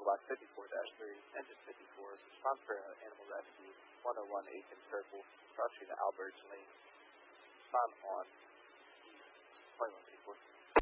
Box 54-3, Engine 54, response for Animal Rescue, 101 Aiken Circle, crossing the Alberts Lane, respond on 2184.